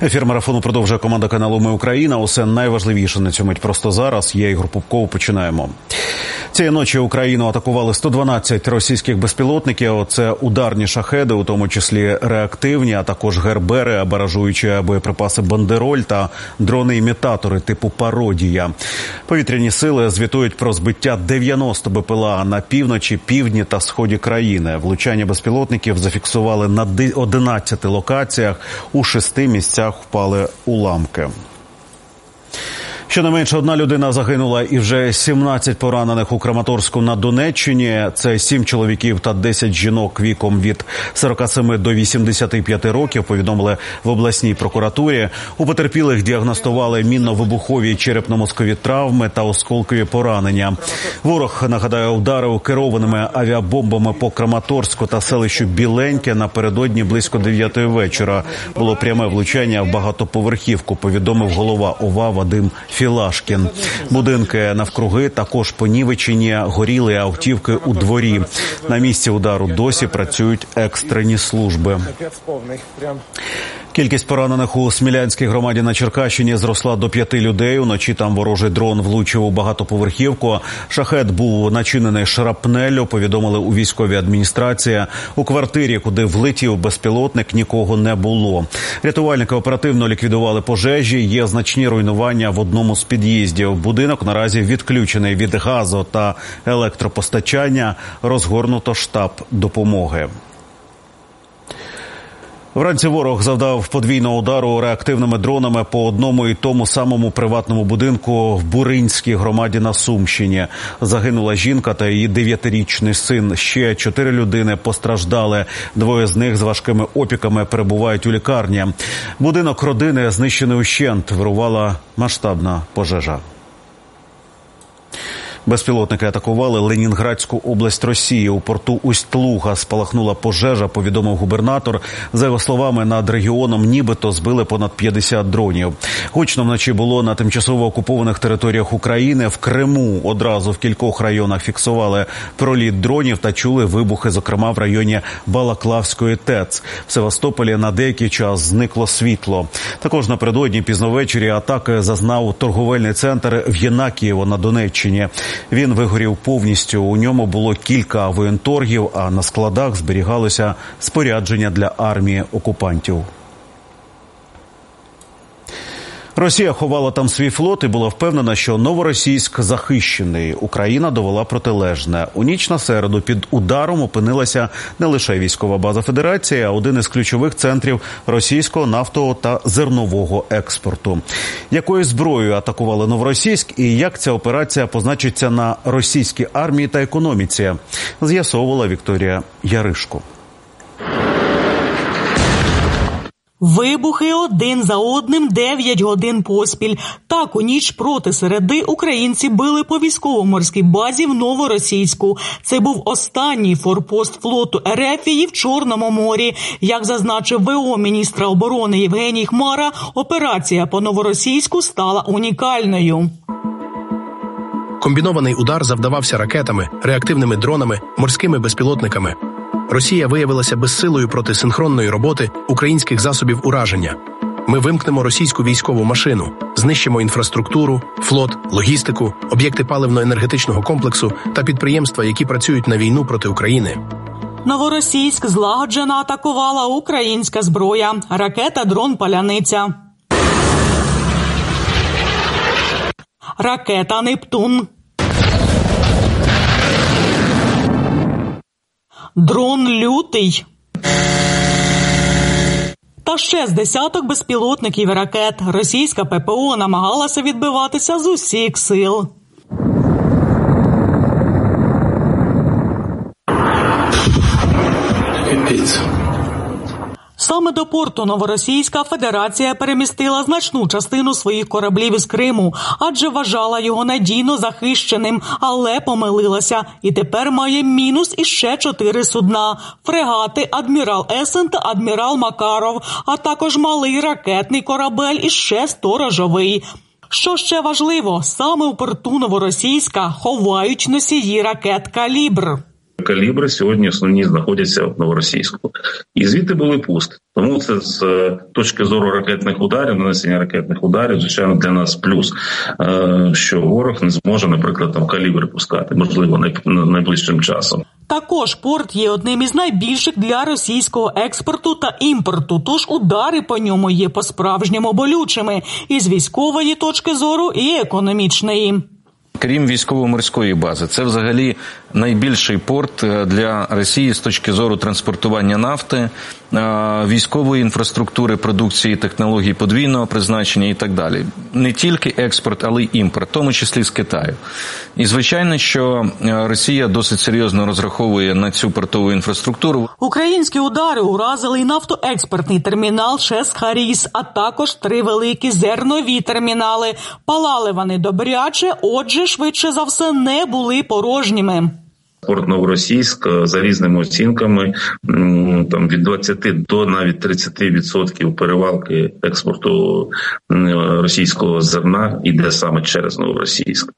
Ефір марафону продовжує команда каналу «Ми Україна». Усе найважливіше на цю мить просто зараз. Я Ігор Пупков. Починаємо. Цієї ночі Україну атакували 112 російських безпілотників. Це ударні шахеди, у тому числі реактивні, а також гербери, баражуючі боєприпаси «Бандероль» та дрони-імітатори типу «Пародія». Повітряні сили звітують про збиття 90 БПЛА на півночі, півдні та сході країни. Влучання безпілотників зафіксували на 11 локаціях. У 6 місцях впали уламки. Щонайменше одна людина загинула і вже 17 поранених у Краматорську на Донеччині. Це 7 чоловіків та 10 жінок віком від 47 до 85 років, повідомили в обласній прокуратурі. У потерпілих діагностували мінно-вибухові черепно-мозкові травми та осколкові поранення. Ворог, нагадаю, ударив керованими авіабомбами по Краматорську та селищу Біленьке напередодні близько 9 вечора. Було пряме влучання в багатоповерхівку, повідомив голова ОВА Вадим Філашкін. Будинки навкруги також понівечені, горіли автівки у дворі. На місці удару досі працюють екстрені служби. Кількість поранених у Смілянській громаді на Черкащині зросла до 5 людей. Уночі там ворожий дрон влучив у багатоповерхівку. Шахед був начинений шрапнеллю, повідомили у військовій адміністрації. У квартирі, куди влетів безпілотник, нікого не було. Рятувальники оперативно ліквідували пожежі. Є значні руйнування в одному з під'їздів. Будинок наразі відключений від газу та електропостачання. Розгорнуто штаб допомоги. Вранці ворог завдав подвійного удару реактивними дронами по одному і тому самому приватному будинку в Буринській громаді на Сумщині. Загинула жінка та її 9-річний син. Ще 4 людини постраждали. 2 з них з важкими опіками перебувають у лікарні. Будинок родини знищений ущент. Вирувала масштабна пожежа. Безпілотники атакували Ленінградську область Росії. У порту Усть-Луга спалахнула пожежа, повідомив губернатор. За його словами, над регіоном нібито збили понад 50 дронів. Гучно вночі було на тимчасово окупованих територіях України. В Криму одразу в кількох районах фіксували проліт дронів та чули вибухи, зокрема в районі Балаклавської ТЕЦ. В Севастополі на деякий час зникло світло. Також напередодні пізно ввечері атаки зазнав торговельний центр в Єнакієво на Донеччині. Він вигорів повністю. У ньому було кілька воєнторгів, а на складах зберігалося спорядження для армії окупантів. Росія ховала там свій флот і була впевнена, що Новоросійськ захищений. Україна довела протилежне. У ніч на середу під ударом опинилася не лише військова база Федерації, а один із ключових центрів російського нафтового та зернового експорту. Якою зброєю атакували Новоросійськ і як ця операція позначиться на російській армії та економіці, з'ясовувала Вікторія Яришко. Вибухи один за одним 9 годин поспіль. Так у ніч проти середи українці били по військово-морській базі в Новоросійську. Це був останній форпост флоту Ерефії в Чорному морі. Як зазначив ВО міністра оборони Євгеній Хмара, операція по Новоросійську стала унікальною. Комбінований удар завдавався ракетами, реактивними дронами, морськими безпілотниками. Росія виявилася безсилою проти синхронної роботи українських засобів ураження. Ми вимкнемо російську військову машину, знищимо інфраструктуру, флот, логістику, об'єкти паливно-енергетичного комплексу та підприємства, які працюють на війну проти України. Новоросійськ злагоджено атакувала українська зброя. Ракета, дрон, паляниця. Ракета «Нептун». Дрон «Лютий». Та ще з десяток безпілотників і ракет. Російська ППО намагалася відбиватися з усіх сил. Саме до порту Новоросійська Федерація перемістила значну частину своїх кораблів із Криму, адже вважала його надійно захищеним, але помилилася. І тепер має мінус іще 4 судна – фрегати «Адмірал Есен» та «Адмірал Макаров», а також малий ракетний корабель і ще «Сторожовий». Що ще важливо, саме у порту Новоросійська ховають носії ракет «Калібр». Калібри сьогодні основні знаходяться в Новоросійську. І звідти були пусти. Тому це з точки зору ракетних ударів, нанесення ракетних ударів, звичайно, для нас плюс, що ворог не зможе, наприклад, там калібри пускати, можливо, найближчим часом. Також порт є одним із найбільших для російського експорту та імпорту, тож удари по ньому є по-справжньому болючими і з військової точки зору, і економічної. Крім військово-морської бази, це взагалі найбільший порт для Росії з точки зору транспортування нафти, військової інфраструктури, продукції, технологій подвійного призначення і так далі. Не тільки експорт, але й імпорт, в тому числі з Китаю. І звичайно, що Росія досить серйозно розраховує на цю портову інфраструктуру. Українські удари уразили й нафтоекспортний термінал ШЕС-Харіс, а також 3 великі зернові термінали. Палали вони добряче, отже, швидше за все, не були порожніми. Порт Новоросійськ за різними оцінками там від 20 до навіть 30% перевалки експорту російського зерна йде саме через Новоросійськ.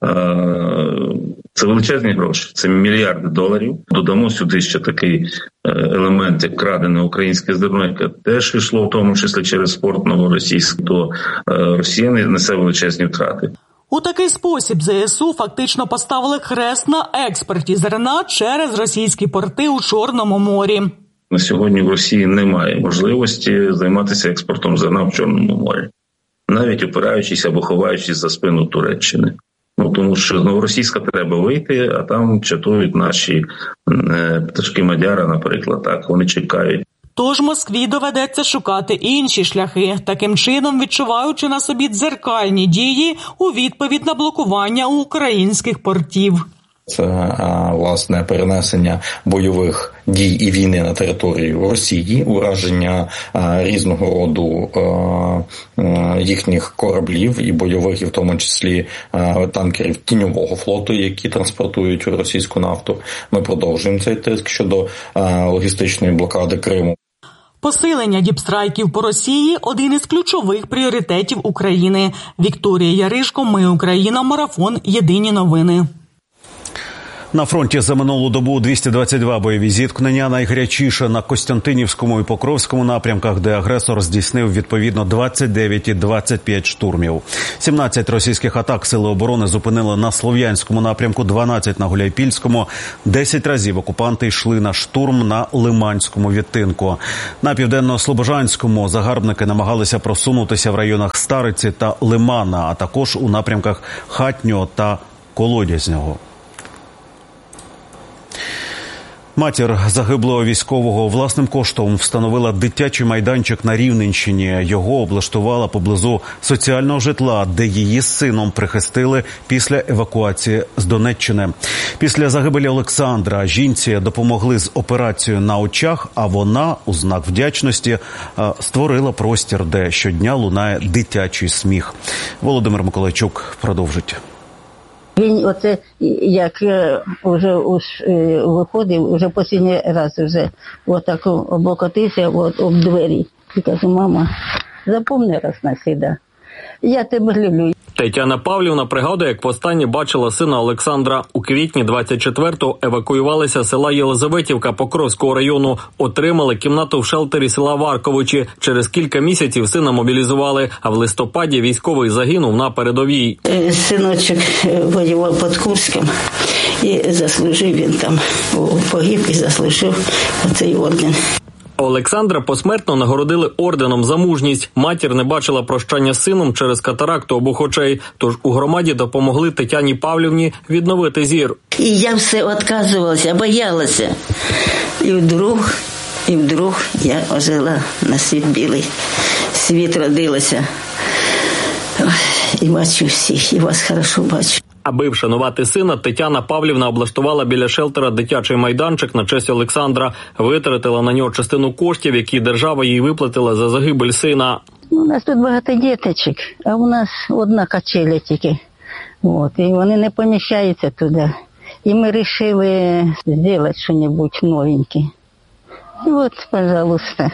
Це величезні гроші, це мільярди доларів. Додамо сюди ще такий елемент, як крадене українське зерно, яке теж йшло в тому числі через порт Новоросійськ, то Росія несе величезні втрати. У такий спосіб ЗСУ фактично поставили хрест на експорті зерна через російські порти у Чорному морі. На сьогодні в Росії немає можливості займатися експортом зерна в Чорному морі, навіть опираючись або ховаючись за спину Туреччини. Тому що з Новоросійська треба вийти, а там чатують наші пташки Мадяра, наприклад, так, вони чекають. Тож Москві доведеться шукати інші шляхи, таким чином відчуваючи на собі дзеркальні дії у відповідь на блокування українських портів. Це, власне, перенесення бойових дій і війни на територію Росії, ураження різного роду їхніх кораблів і бойових, і в тому числі танкерів тіньового флоту, які транспортують російську нафту. Ми продовжуємо цей тиск щодо логістичної блокади Криму. Посилення діпстрайків по Росії – один із ключових пріоритетів України. Вікторія Яришко, Ми Україна, Марафон, Єдині новини. На фронті за минулу добу 222 бойові зіткнення, найгарячіше на Костянтинівському і Покровському напрямках, де агресор здійснив відповідно 29 і 25 штурмів. 17 російських атак Сили оборони зупинили на Слов'янському напрямку, 12 на Гуляйпільському, 10 разів окупанти йшли на штурм на Лиманському відтинку. На Південно-Слобожанському загарбники намагалися просунутися в районах Стариці та Лимана, а також у напрямках Хатнього та Колодязнього. Матір загиблого військового власним коштом встановила дитячий майданчик на Рівненщині. Його облаштувала поблизу соціального житла, де її з сином прихистили після евакуації з Донеччини. Після загибелі Олександра жінці допомогли з операцією на очах, а вона, у знак вдячності, створила простір, де щодня лунає дитячий сміх. Володимир Миколайчук продовжить. Він оце, як вже виходив, вже останній раз вже отак облокотився об двері. І каже: мама, запомни раз навсегда, я тебе люблю. Тетяна Павлівна пригадує, як востаннє бачила сина Олександра. У квітні 24-го евакуювалися з села Єлизаветівка Покровського району. Отримали кімнату в шелтері села Варковичі. Через кілька місяців сина мобілізували, а в листопаді військовий загинув на передовій. Синочок воював під Курськом і заслужив він там, погиб і заслужив оцей орден. Олександра посмертно нагородили орденом за мужність. Матір не бачила прощання з сином через катаракту обох очей, тож у громаді допомогли Тетяні Павлівні відновити зір. І я все відказувалася, боялася. І вдруг я ожила на світ білий. Світ родилася. І бачу всіх, і вас хорошо бачу. Аби вшанувати сина, Тетяна Павлівна облаштувала біля шелтера дитячий майданчик на честь Олександра. Витратила на нього частину коштів, які держава їй виплатила за загибель сина. У нас тут багато діточок, а у нас одна качеля тільки. І вони не поміщаються туди. І ми вирішили зробити щось новеньке. І от, пожалуйста,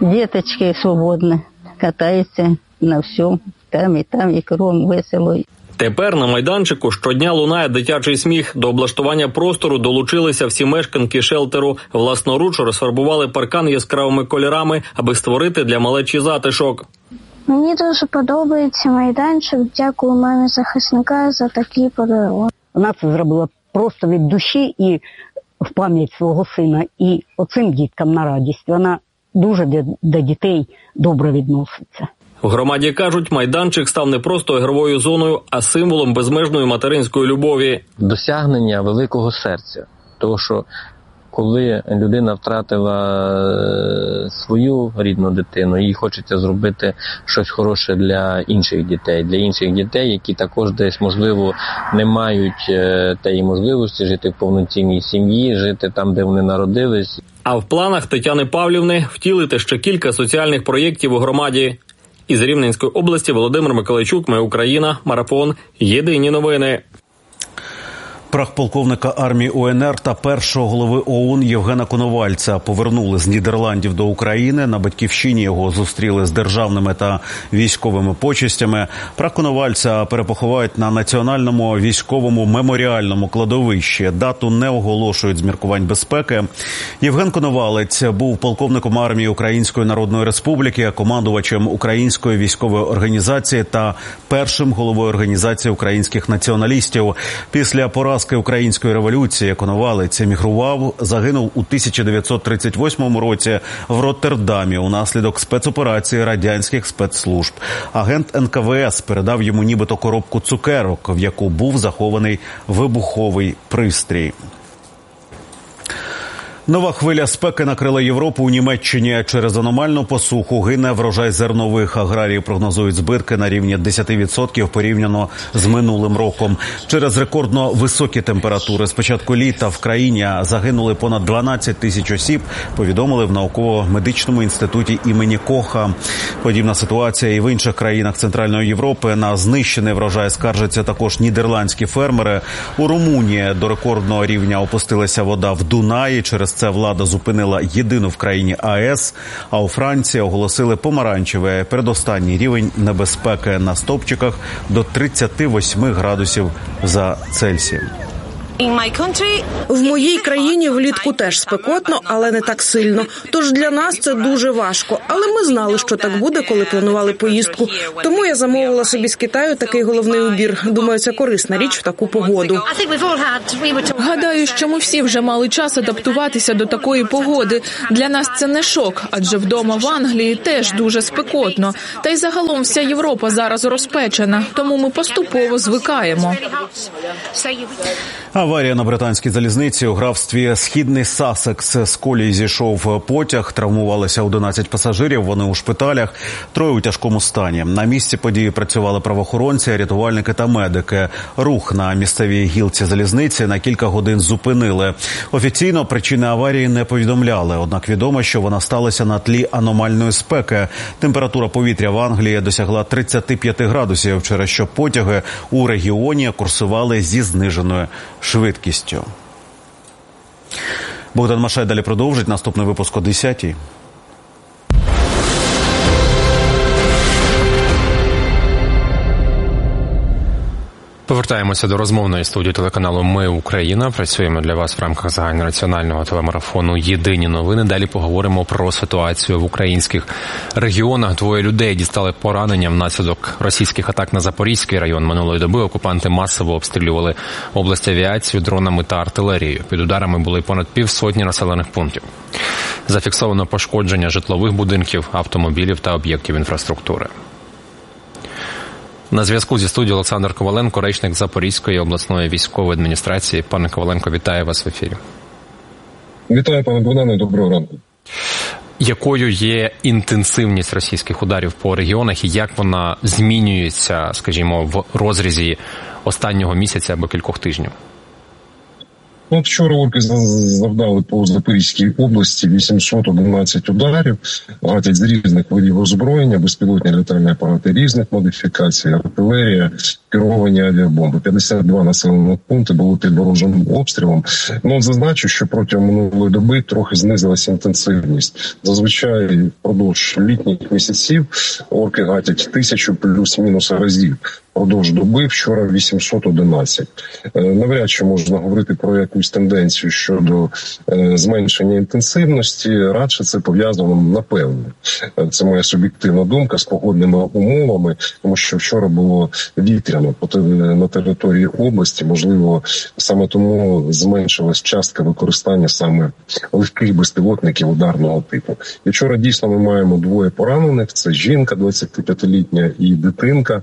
діточки свободно катаються на всьому. Там, і кругом весело. Тепер на майданчику щодня лунає дитячий сміх. До облаштування простору долучилися всі мешканки шелтеру. Власноруч розфарбували паркан яскравими кольорами, аби створити для малечі затишок. Мені дуже подобається майданчик. Дякую мамі захисника за такий подарунок. Вона це зробила просто від душі і в пам'ять свого сина. І оцим діткам на радість. Вона дуже до дітей добре відноситься. В громаді кажуть, майданчик став не просто ігровою зоною, а символом безмежної материнської любові. Досягнення великого серця. Тому що коли людина втратила свою рідну дитину, їй хочеться зробити щось хороше для інших дітей, які також десь, можливо, не мають тієї можливості жити в повноцінній сім'ї, жити там, де вони народились. А в планах Тетяни Павлівни втілити ще кілька соціальних проєктів у громаді. Із Рівненської області Володимир Миколайчук, Ми Україна, Марафон, Єдині новини. Прах полковника армії УНР та першого голови ОУН Євгена Коновальця повернули з Нідерландів до України. На батьківщині його зустріли з державними та військовими почестями. Прах Коновальця перепоховають на Національному військовому меморіальному кладовищі. Дату не оголошують з міркувань безпеки. Євген Коновалець був полковником армії Української Народної Республіки, командувачем Української військової організації та першим головою організації українських націоналістів. Після поразки Української революції Коновалець емігрував, загинув у 1938 році в Роттердамі унаслідок спецоперації радянських спецслужб. Агент НКВС передав йому нібито коробку цукерок, в яку був захований вибуховий пристрій. Нова хвиля спеки накрила Європу. У Німеччині через аномальну посуху гине врожай зернових. Аграрії прогнозують збитки на рівні 10% порівняно з минулим роком. Через рекордно високі температури з початку літа в країні загинули понад 12 тисяч осіб, повідомили в науково-медичному інституті імені Коха. Подібна ситуація і в інших країнах Центральної Європи. На знищений врожай скаржаться також нідерландські фермери. У Румунії до рекордного рівня опустилася вода в Дунаї. Через це влада зупинила єдину в країні АЕС, а у Франції оголосили помаранчевий передостанній рівень небезпеки на стопчиках до 38 градусів за Цельсієм. В моїй країні влітку теж спекотно, але не так сильно. Тож для нас це дуже важко. Але ми знали, що так буде, коли планували поїздку. Тому я замовила собі з Китаю такий головний убір. Думаю, це корисна річ в таку погоду. Гадаю, що ми всі вже мали час адаптуватися до такої погоди. Для нас це не шок, адже вдома в Англії теж дуже спекотно. Та й загалом вся Європа зараз розпечена, тому ми поступово звикаємо. Аварія на британській залізниці. У графстві Східний Сассекс з колії зійшов потяг. Травмувалися 11 пасажирів. Вони у шпиталях. 3 у тяжкому стані. На місці події працювали правоохоронці, рятувальники та медики. Рух на місцевій гілці залізниці на кілька годин зупинили. Офіційно причини аварії не повідомляли. Однак відомо, що вона сталася на тлі аномальної спеки. Температура повітря в Англії досягла 35 градусів, через що потяги у регіоні курсували зі зниженою швидкістю. Богдан Машай далі продовжить. Наступний випуск о 10-й. Повертаємося до розмовної студії телеканалу «Ми Україна». Працюємо для вас в рамках загальнонаціонального телемарафону «Єдині новини». Далі поговоримо про ситуацію в українських регіонах. 2 людей дістали поранення внаслідок російських атак на Запорізький район. Минулої доби окупанти масово обстрілювали область авіацією, дронами та артилерією. Під ударами були понад півсотні населених пунктів. Зафіксовано пошкодження житлових будинків, автомобілів та об'єктів інфраструктури. На зв'язку зі студією Олександр Коваленко, речник Запорізької обласної військової адміністрації. Пане Коваленко, вітаю вас в ефірі. Вітаю, пане Богдане, доброго ранку. Якою є інтенсивність російських ударів по регіонах і як вона змінюється, скажімо, в розрізі останнього місяця або кількох тижнів? От вчора орки завдали по Запорізькій області 811 ударів, гатять з різних видів озброєння, безпілотні літальні апарати різних модифікацій, артилерія, керовані авіабомби. 52 населених пункти були під ворожим обстрілом. Зазначу, що протягом минулої доби трохи знизилася інтенсивність. Зазвичай впродовж літніх місяців орки гатять 1000 плюс-мінус разів. Впродовж доби вчора 811. Навряд чи можна говорити про якусь тенденцію щодо зменшення інтенсивності. Радше це пов'язано, напевно, це моя суб'єктивна думка, з погодними умовами, тому що вчора було вітряно на території області. Можливо, саме тому зменшилась частка використання саме легких безпілотників ударного типу. І вчора дійсно ми маємо 2 поранених. Це жінка 25-літня і дитинка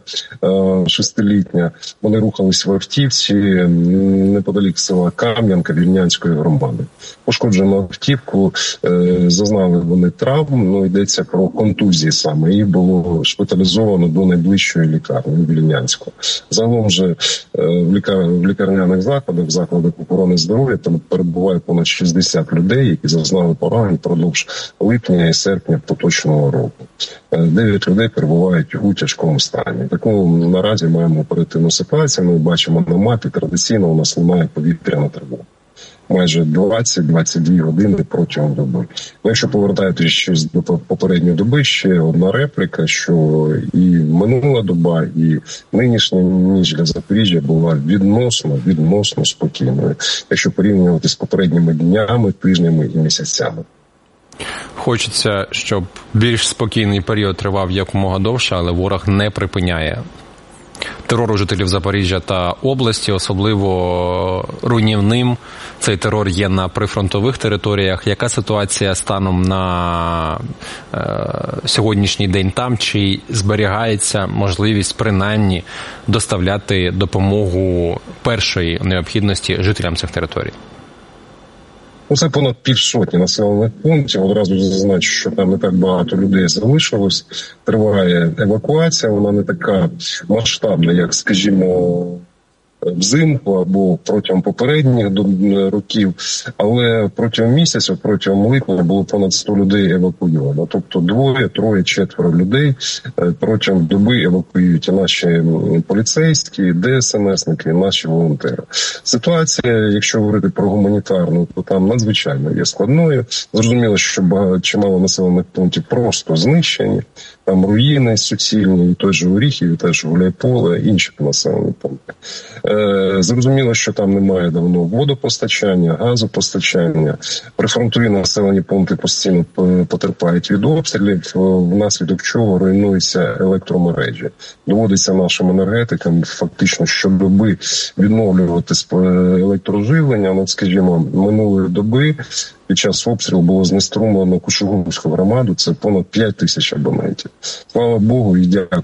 6-літня. Вони рухались в автівці неподалік села Кам'янка Вільнянської громади. Пошкоджену автівку, зазнали вони травм, йдеться про контузії саме. Їх було шпиталізовано до найближчої лікарні Вільнянського. Загалом же в лікарняних закладах, в закладах охорони здоров'я там перебуває понад 60 людей, які зазнали поранень впродовж липня і серпня поточного року. 9 людей перебувають у тяжкому стані. Таку наразі маємо оперативну ситуацію. Ми бачимо на мапі, традиційно у нас лунає повітряна тривога. Майже 20-22 години протягом доби. Якщо повертаєтесь щось до попередньої доби, ще одна репліка, що і минула доба, і нинішня ніч для Запоріжжя була відносно спокійною, якщо порівнювати з попередніми днями, тижнями і місяцями. Хочеться, щоб більш спокійний період тривав якомога довше, але ворог не припиняє терору жителів Запоріжжя та області, особливо руйнівним. Цей терор є на прифронтових територіях. Яка ситуація станом на сьогоднішній день там? Чи зберігається можливість принаймні доставляти допомогу першої необхідності жителям цих територій? Це понад 500 населених пунктів. Одразу зазначу, що там не так багато людей залишилось. Триває евакуація, вона не така масштабна, як, скажімо, взимку або протягом попередніх років, але протягом місяця, протягом липня було понад 100 людей евакуйовано. Тобто 2, 3, 4 людей протягом доби евакуюють і наші поліцейські, ДСНСники, і наші волонтери. Ситуація, якщо говорити про гуманітарну, то там надзвичайно є складною. Зрозуміло, що чимало населених пунктів просто знищені. Там руїни суцільні, і той же Оріхів, і теж Гуляйполе, інші населені пункти. Зрозуміло, що там немає давно водопостачання, газопостачання. Прифронтові населені пункти постійно потерпають від обстрілів, внаслідок чого руйнуються електромережі. Доводиться нашим енергетикам фактично щодоби відновлювати електроживлення. Скажімо, минулої доби під час обстрілу було знеструмлено Кушугумську громаду, це понад 5000 абонентів. Слава Богу і дякую